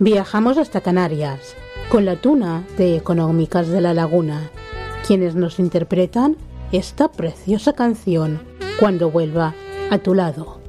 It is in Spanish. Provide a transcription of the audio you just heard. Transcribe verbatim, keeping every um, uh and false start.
Viajamos hasta Canarias con la tuna de Económicas de la Laguna, quienes nos interpretan esta preciosa canción, Cuando vuelva a tu lado.